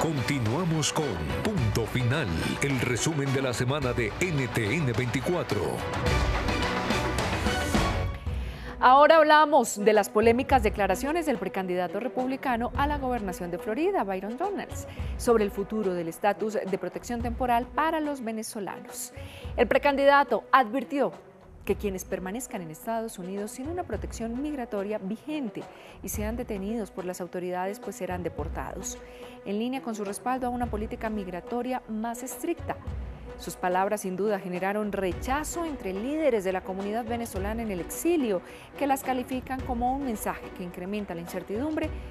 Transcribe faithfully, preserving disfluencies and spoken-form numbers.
Continuamos con Punto Final, el resumen de la semana de N T N veinticuatro. Ahora hablamos de las polémicas declaraciones del precandidato republicano a la gobernación de Florida, Byron Donalds, sobre el futuro del estatus de protección temporal para los venezolanos. El precandidato advirtió que quienes permanezcan en Estados Unidos sin una protección migratoria vigente y sean detenidos por las autoridades, pues serán deportados, en línea con su respaldo a una política migratoria más estricta. Sus palabras sin duda generaron rechazo entre líderes de la comunidad venezolana en el exilio, que las califican como un mensaje que incrementa la incertidumbre